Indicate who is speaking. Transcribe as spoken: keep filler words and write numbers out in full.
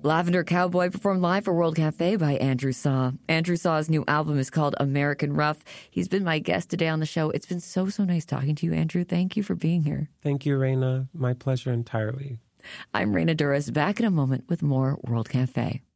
Speaker 1: Lavender Cowboy performed live for World Cafe by Andrew Saw. Andrew Saw's new album is called American Rough. He's been my guest today on the show. It's been so, so nice talking to you, Andrew. Thank you for being here.
Speaker 2: Thank you, Raina. My pleasure entirely.
Speaker 1: I'm Raina Douris, back in a moment with more World Cafe.